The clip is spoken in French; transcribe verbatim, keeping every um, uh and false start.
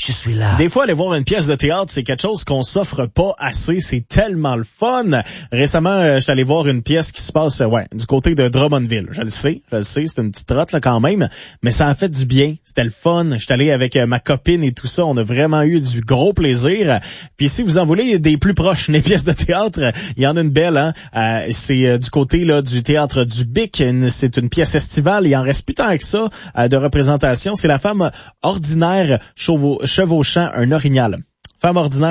je suis là. Des fois, aller voir une pièce de théâtre, c'est quelque chose qu'on s'offre pas assez. C'est tellement le fun. Récemment, euh, je suis allé voir une pièce qui se passe, euh, ouais, du côté de Drummondville. Je le sais, je le sais, c'est une petite trotte là quand même, mais ça a fait du bien. C'était le fun. Je suis allé avec euh, ma copine et tout ça. On a vraiment eu du gros plaisir. Puis si vous en voulez des plus proches, les pièces de théâtre, il y en a une belle, hein. Euh, c'est euh, du côté là du théâtre du Bic. Une, c'est une pièce estivale. Il en reste plus tant que ça euh, de représentation. C'est la femme ordinaire chevau, chevauchant un orignal. Femme ordinaire